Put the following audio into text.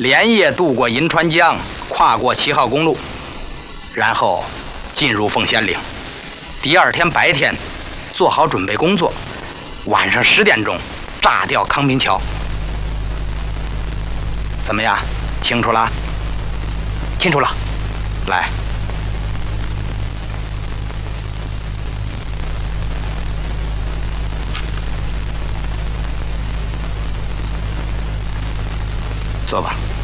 连夜渡过银川江，跨过7号公路，然后进入凤仙岭。第二天白天做好准备工作，晚上10点钟炸掉康平桥。怎么样？清楚了？ 清楚了。 来，坐吧。